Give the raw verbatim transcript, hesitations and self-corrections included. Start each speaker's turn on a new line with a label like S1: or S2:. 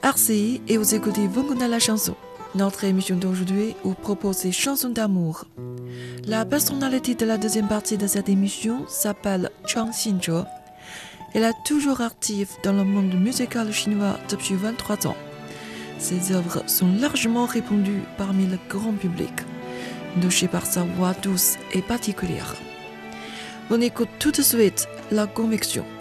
S1: R C I et vous écoutez Vonguna la chanson. Notre émission d'aujourd'hui vous propose des chansons d'amour. La personnalité de la deuxième partie de cette émission s'appelle Chang Xinzhe. Elle est toujours active dans le monde musical chinois depuis vingt-trois ans. Ses œuvres sont largement répandues parmi le grand public, touché par sa voix douce et particulière. On écoute tout de suite La Conviction.